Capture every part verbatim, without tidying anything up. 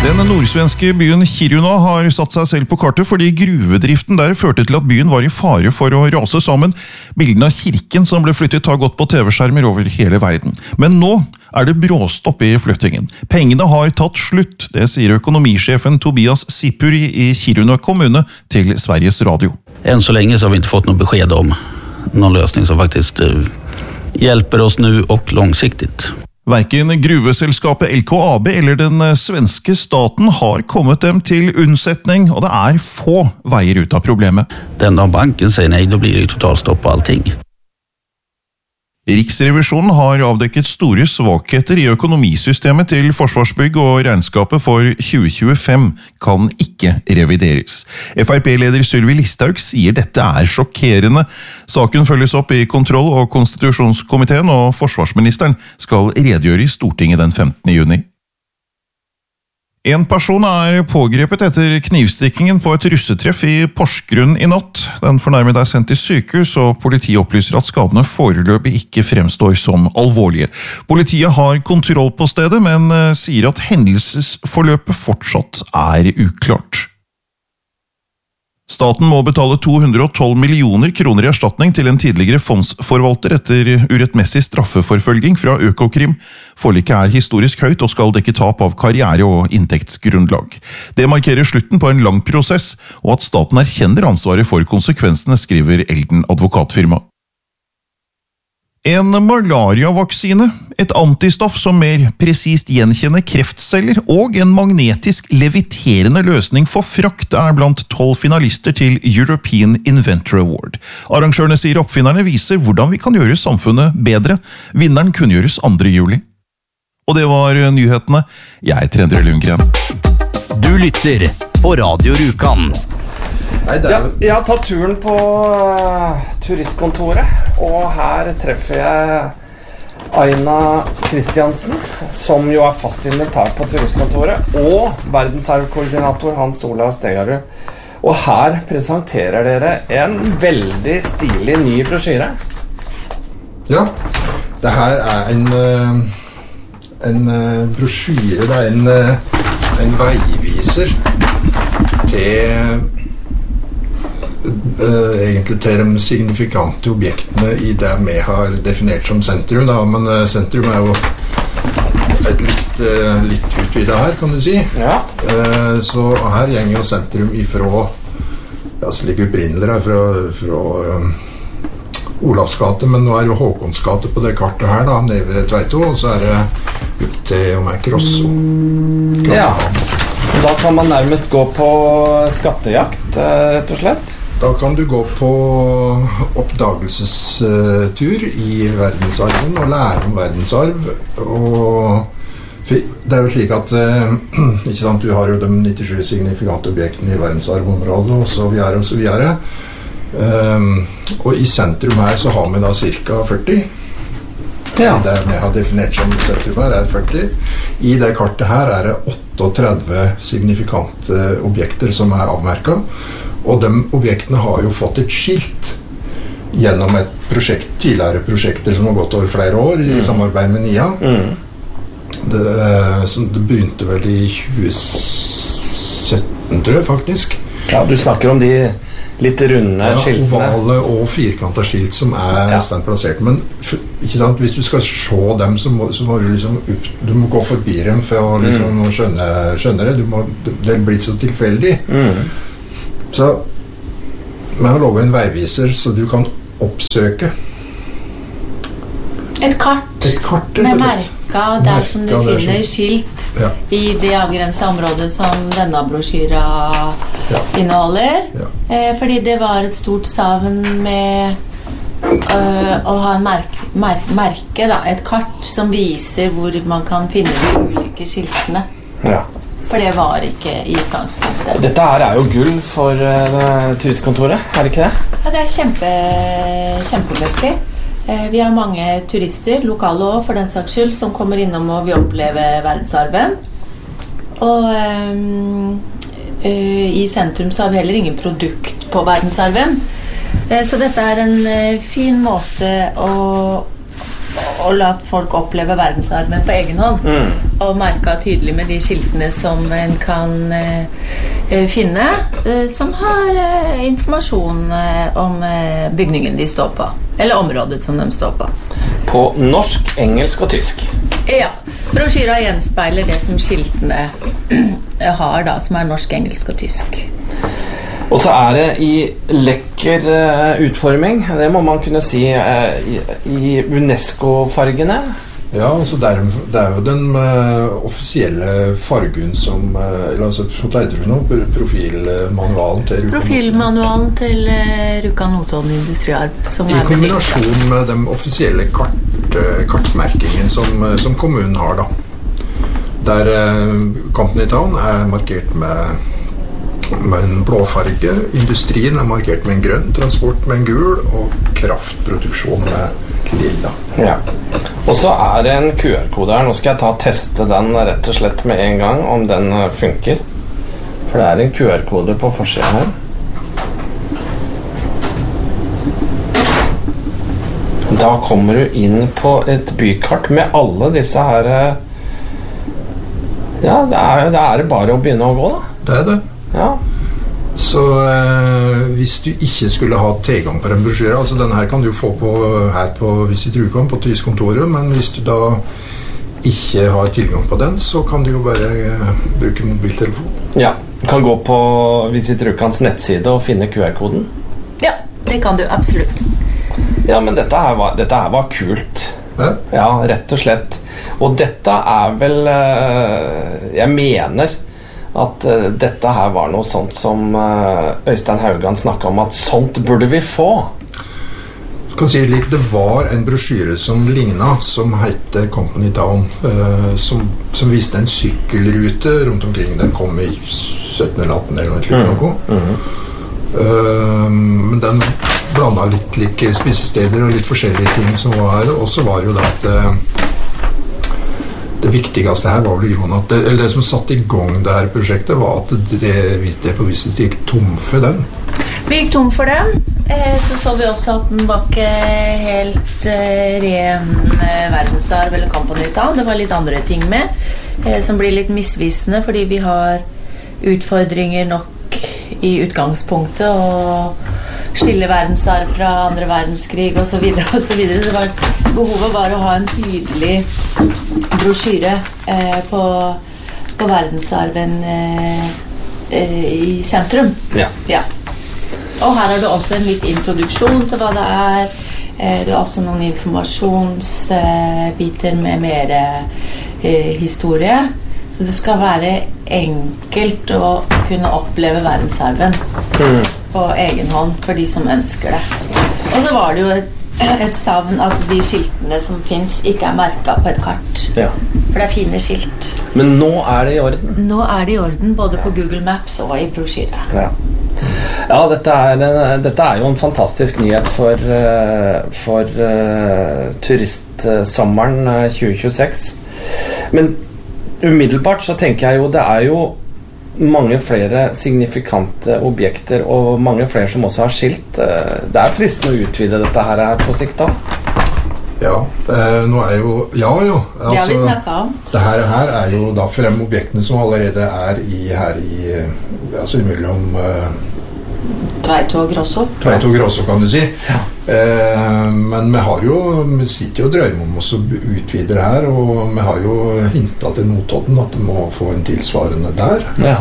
Den nordsvenske byen Kiruna har satt seg selv på kartet fordi gruvedriften der førte til at byen var i fare for å rase sammen. Bildene av kirken som ble flyttet har gått på T V-skjermer over hele verden. Men nå er det bråstopp i flyttingen. Pengene har tatt slutt, det sier økonomisjefen Tobias Sipuri i Kiruna kommune til Sveriges Radio. Än så länge så har vi inte fått något besked om någon lösning som faktiskt uh, hjälper oss nu och långsiktigt. Hverken gruveselskapet L K A B eller den svenske staten har kommet dem til unnsetning, og det er få veier ut av problemet. Den dag banken sier nei, da blir det totalstopp på allting. Riksrevisjonen har avdekket store svakheter i økonomisystemet til Forsvarsbygg, og regnskapet for tjue tjuefem kan ikke revideres. F R P-leder Sylvi Listhaug sier dette er sjokkerende. Saken følges opp i kontroll- og konstitusjonskomiteen, og forsvarsministeren skal redegjøre i Stortinget den femtende juni. En person er pågrepet etter knivstikkingen på et russetreff i Porsgrunn i natt. Den fornærmede er sendt til sykehus, og politiet opplyser at skadene foreløpig ikke fremstår som alvorlige. Politiet har kontroll på stedet, men sier at hendelsesforløpet fortsatt er uklart. Staten må betale to hundre og tolv millioner kroner i erstatning til en tidligere fondsforvalter etter urettmessig straffeforfølging fra Økokrim. Forliket er historisk høyt og skal dekke tap av karriere og inntektsgrunnlag. Det markerer slutten på en lang prosess, og at staten erkjenner ansvaret for konsekvensene, skriver Elden advokatfirma. En malariavaksine, et antistoff som mer presist gjenkjenner kreftceller, og en magnetisk leviterende løsning for frakt er blant tolv finalister til European Inventor Award. Arrangørene sier oppfinnerne viser hvordan vi kan gjøre samfunnet bedre. Vinneren kunngjøres andre juli. Og det var nyhetene. Jeg heter Endre Lundgren. Du lytter på Radio Rjukan. Jeg, jeg har tatt turen på uh, turistkontoret, og her treffer jeg Aina Kristiansen, som jo er fast inventar på turistkontoret, og verdensarvkoordinator Hans Olav Stegarud. Og her presenterer dere en veldig stilig ny brosjyre. Ja, det her er en, en brosjyre, det er en, en veiviser til Uh, egentlig til de signifikante objektene i det vi har definert som sentrum da, men uh, sentrum er jo et litt, uh, litt utvidet her, kan du si. Ja. Uh, så her gjenger jo sentrum ifra, ja, slik opprinnelig her, fra, fra um, Olavsgate, men nå er jo Håkonsgate på det kartet her da, nede ved Tveito, og så er det opp til om jeg Krosso. Ja, da kan man nærmest gå på skattejakt, rett og slett. Da kan du gå på oppdagelsestur i verdensarven og lære om verdensarv. Og det er jo slik at ikke sant, du har jo de nittisju signifikante objektene i verdensarvområdet og så videre og så videre. Um, og i sentrum her så har vi da cirka førti. Ja. Det vi har definert som sentrum her er førti. I det kartet her er det otteogtredve signifikante objekter som er avmerket. Og de objektene har jo fått et skilt gjennom et prosjekt, tidligere prosjekter som har gått over flere år i mm. samarbeid med N I A. Mm. Det, det begynte vel i tjue sytten, tror jeg faktisk. Ja, du snakker om de litt runde ja, skiltene. Ovale og firkanta skilt som er ja. Standplassert. Men ikke sant, hvis du skal se dem, så må, så må du liksom upp, du må gå forbi dem for å liksom, mm. skjønne, skjønne det. Du må, det blir så tilfeldig. Mm. Så vi har lovet en veiviser så du kan oppsøke et kart, et kart med merka der som du finner som, skilt ja. I det avgrenset området som denne brosjyra ja. Inneholder ja. Eh, fordi det var et stort savn med øh, å ha en merke, merke, merke da, et kart som viser hvor man kan finne de ulike skiltene ja. For det var ikke i utgangspunktet. Dette her er jo gull for uh, turistkontoret, er det ikke det? Ja, det er kjempe, kjempemessig. Eh, vi har mange turister, lokale også for den saks skyld, som kommer innom og vil oppleve verdensarven. Og um, uh, i sentrum så har vi heller ingen produkt på verdensarven. Eh, så dette er en uh, fin måte å, å la folk oppleve verdensarven på egen hånd. Mm. og merket tydelig med de skiltene som en kan eh, finne, eh, som har eh, informasjon eh, om eh, bygningen de står på, eller området som de står på. På norsk, engelsk og tysk? Ja, brosjyra gjenspeiler det som skiltene har da, som er norsk, engelsk og tysk. Og så er det i lekker uh, utforming, det må man kunne si, uh, i, i UNESCO-fargene. Ja, altså det er, det er jo den uh, offisielle fargen som, uh, eller altså, hva heter det nå, profilmanualen til Rjukan. Profilmanualen til uh, Rjukan Notodden Industriarv. Som I kombinasjon med den offisielle kart, uh, kartmerkingen som, uh, som kommunen har da. Der uh, Company Town er markert med med en blå farge, industrien er markert med en grønn, transport med en gul, og kraftproduksjon med lilla. Ja. Og så er det en Q R-kode her. Nå skal jeg ta og teste den rett og slett med en gang, om den funker. For det er en Q R-kode på forsiden her. Da kommer du inn på et bykart med alle disse her. Ja, det er, det er bare å begynne å gå da. Det er det. Ja. Så eh, hvis du ikke skulle ha tilgang på den brosjyra, altså denne her kan du få på, her på Visit Rjukan på turistkontoret, men hvis du da ikke har tilgang på den, så kan du jo bare eh, bruke mobiltelefon. Ja, du kan gå på Visit Rjukans nettside og finne Q R-koden. Ja, det kan du absolutt. Ja, men dette her var, dette her var kult. Ja? Ja, rett og slett. Og dette er vel, eh, jeg mener at uh, dette her var noe sånt som uh, Øystein Haugan snakket om, at sånt burde vi få. Du kan si litt, det var en brosjyre som lignet, som hette Company Town, uh, som, som viste en sykkelrute rundt omkring. Den kom i sytten eller atten eller noe slik noe. Mm. Uh, men den blandet litt like spisesteder og litt forskjellige ting som var her, og så var jo det at uh, det viktigste her var vel at det, eller det som satt i gang det her prosjektet var at det, det på viset gikk tom for den. Vi gikk tom for den, eh, så så vi også at den var ikke helt eh, ren eh, verdensarv eller Company Town. Det var litt andre ting med, eh, som blir litt misvisende, fordi vi har utfordringer nok i utgangspunktet, og skille verdensarv fra andre verdenskrig og så videre og så videre. Det var, behovet var å ha en tydelig brosjyre eh, på, på verdensarven eh, eh, i sentrum. Ja. Ja. Og her er det også en litt introduksjon til hva det er. Eh, det er også noen informasjonsbiter eh, med mer eh, historie. Så det skal være enkelt å kunne oppleve verdensarven mm. på egen hånd for de som ønsker det. Og så var det jo et, et savn at de skiltene som finnes ikke er merket på et kart. Ja. For det er fine skilt. Men nå er det i orden? Nå er det i orden, både på Google Maps og i brosjyre. Ja. Ja, dette er, dette er jo en fantastisk nyhet for, for uh, turistsommeren tjue tjueseks. Men umiddelbart så tenker jeg jo det er jo mange flere signifikante objekter og mange flere som også har skilt. Det er fristende å utvide dette her på sikt da. Ja, eh, nå er jo ja, ja. Altså, det har vi snakket om. Det her, her er jo da frem objektene som allerede er i, her i altså imellom uh, Tveito og Grosso. Tveito og Grosso, kan du si. Ja. Eh, men vi har jo vi sitter jo og drømmer om oss å utvide det her, og vi har jo hintet til Notodden at det må få en tilsvarende der. Ja.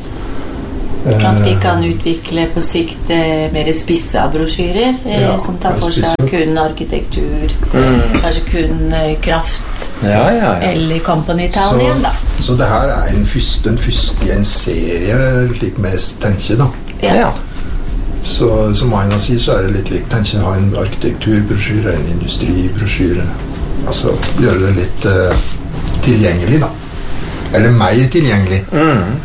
At vi kan utvikle på sikt eh, mer spissa brosjyrer eh, ja, som tar for seg kun arkitektur, mm. kanskje kun eh, kraft ja, ja, ja. eller Company Town igjen da. Så det her er en første, en første i en serie slik med tenke da. Ja. Ja. Så som Aina sier, så er det litt likt tenke å ha en arkitekturbrosjyre, en industribrosjyre, altså gjøre det litt uh, tilgjengelig da, eller mer tilgjengelig. Mm.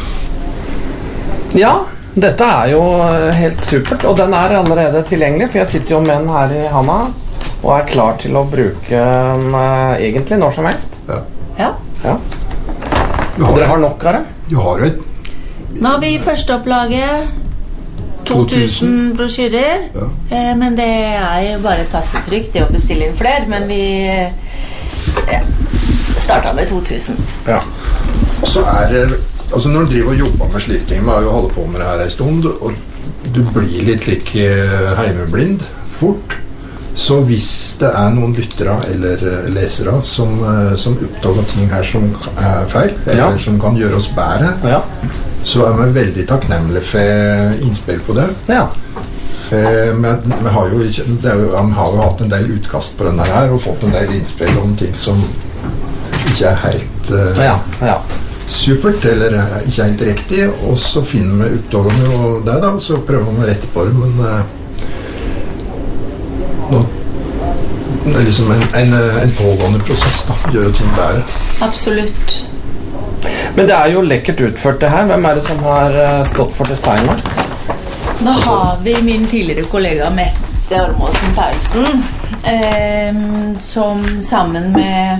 Ja, dette er jo helt supert, og den er allerede tilgjengelig, for jeg sitter jo med den her i handa og er klar til å bruke den uh, egentlig når som helst. Ja. Ja. Ja. Har, Dere har nok av det? Du har et Nå har vi i første opplaget to tusen brosjyrer, ja. eh, men det er jo bare tastetrykk, det å bestille inn flere, men vi ja, Startet med to tusen. Ja. Og så er det, altså når du driver og jobber med slike ting, man har jo holdt på med det her en stund, og du blir litt like heimeblind fort. Så hvis det er noen lyttere eller lesere som, som oppdager ting her som er feil, eller ja. Som kan gjøre oss bedre, ja. Så er vi veldig takknemlige for innspill på det. Ja. For vi, vi, har jo ikke, det er jo, vi har jo hatt en del utkast på denne her, og fått en del innspill om ting som ikke er helt uh, ja. Ja. supert, eller ikke helt riktig, og så finner vi oppdager vi jo det da, så prøver vi å rette på det, men uh, nå, det er liksom en, en, en pågående prosess da, gjør ting bedre. Absolutt. Men det er jo lekkert utført det her. Hvem er det som har stått for designet? Da har vi min tidligere kollega Mette Ormåsen Paulsen, eh, som sammen med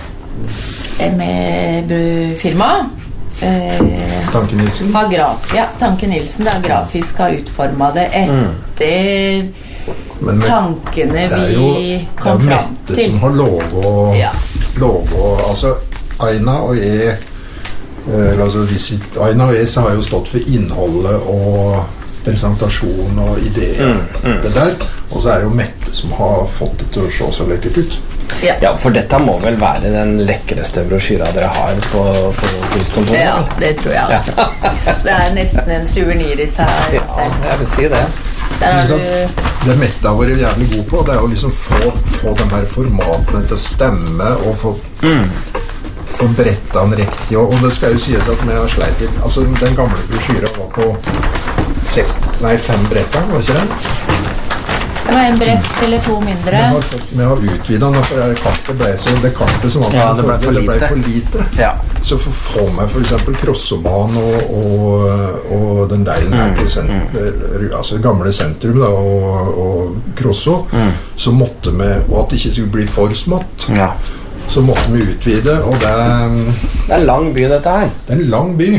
med firma eh, Tanke Nilsen har graf, ja, Tanke Nilsen da, grafisk har utformet det etter mm. Men med, tankene vi kom fram til. Det er jo Mette som har logo, ja. logo altså Aina og jeg eh, altså visit, Aina og jeg har jo stått for innholdet og presentasjon og ideer mm, mm. det der, og så er det jo Mette som har fått det til å se så lekkert ut. Ja. Ja, for dette må vel være den lekkerste brosjyra dere har på, på turistkontoret? Ja, det tror jeg også. Ja. Det er nesten en souvenir i seg. Ja, jeg vil si det. Der har du... Det Mette har vært jævlig god på, det er jo liksom få, få de her formatene til å stemme og få, mm. få bretta den riktig, og, og det skal jo sies at vi har sleit litt. Altså, den gamle brosjyra var på sek, nei, fem bretter, var ikke det? Det var en brett eller to mindre. Vi har, fått, vi har utvidet den, for det kartet ble så det kartet som ja, det ble for, det ble for lite. Ja. Så for å få med for eksempel Krossobanen og, og, og den der mm. senter, altså gamle sentrum da, og, og Krosso, mm. så måtte vi, og at det ikke skulle bli for smått, ja. Så måtte vi utvide, og det det er en lang by dette her. Det er en lang by.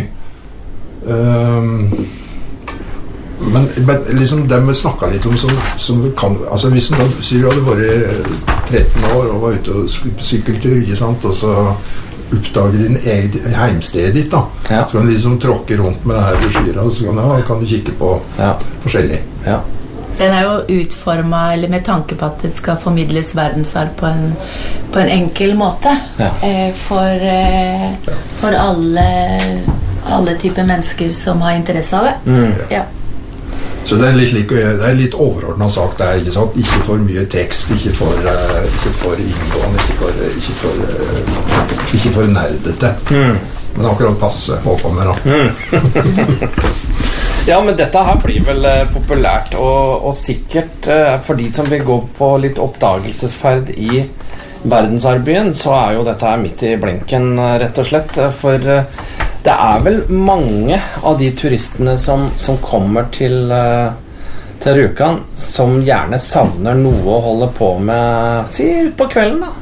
Um, Men, men liksom det vi snakket litt om som, som kan, altså hvis du sier du hadde vært tretten år og var ute og skulle på sykkeltur, ikke sant, og så oppdager din egen heimsted ditt da, ja. Så kan du liksom tråkke rundt med det her brosjyra, og så kan, ja, kan du kikke på ja. Forskjellig. Ja. Den er jo utformet, eller med tanke på at det skal formidles verdensarv på en, på en enkel måte, ja. eh, for, eh, ja. For alle, alle typer mennesker som har interesse av det. Mm. Ja. Så det er litt, like, det er litt overordnet sak det er, ikke sant? Ikke for mye tekst, ikke for, uh, ikke for inngående, ikke for, ikke for, uh, ikke for nerdete. Mm. Men akkurat passe, håper vi da. Mm. Ja, men dette her blir vel uh, populært, og, og sikkert uh, for de som vil gå på litt oppdagelsesferd i verdensarvbyen, så er jo dette her midt i blinken, uh, rett og slett, for... Uh, Det er vel mange av de turistene som, som kommer til, uh, til Rjukan som gjerne savner noe å holde på med, si, ut på kvelden da?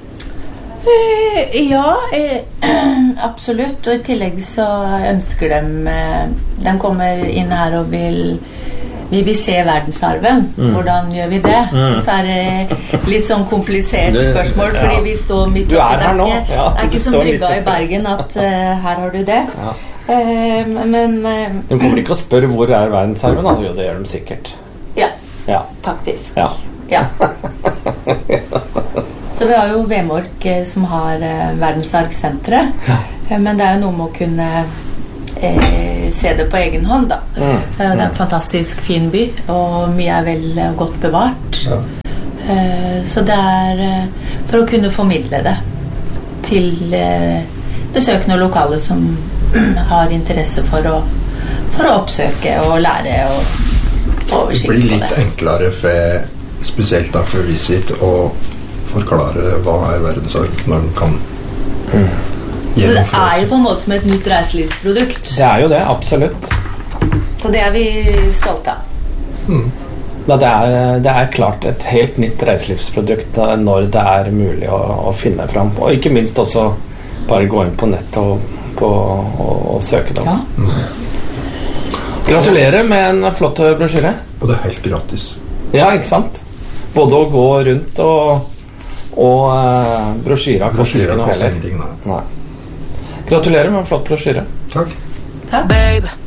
Eh, ja, eh, absolutt. Og i tillegg så ønsker de, eh, de kommer inn her og vil... Vi vil se verdensarven. Mm. Hvordan gjør vi det? Mm. Og så er det litt sånn komplisert spørsmål, ja. Fordi vi står midt oppi der. Ja, det er ikke som brygga i Bergen at uh, her har du det. Ja. Uh, men... Uh, de kommer ikke å spørre hvor er verdensarven, altså. Jo, det gjør de sikkert. Ja, ja. Faktisk. Ja. Ja. Så vi har jo Vemork uh, som har uh, verdensarvsenteret. Ja. Uh, men det er jo noe med å kunne... Eh, se det på egen hånd da. Mm. Det er en fantastisk fin by, og mye er vel godt bevart. Ja. Eh, så det er eh, for å kunne formidle det til eh, besøkende og lokale som har interesse for å, for å oppsøke og lære og oversikt på det. Det blir litt enklere for, spesielt da for Visit, å forklare hva er verdensarv når den kan mm. Så det er jo på en måte som et nytt reiselivsprodukt. Det er jo det, absolutt. Så det er vi stolte av. Mm. Det, er, det er klart et helt nytt reiselivsprodukt når det er mulig å, å finne fram. Og ikke minst også bare gå inn på nett og, på, og, og søke det. Ja. Mm. Gratulerer med en flott brosjyre. Og det er helt gratis. Ja, ikke sant? Både å gå rundt og Og uh, brosjyra koster ikke noe heller. Nei. Nei. Gratulerer med en flott brosjyre. Takk. Takk.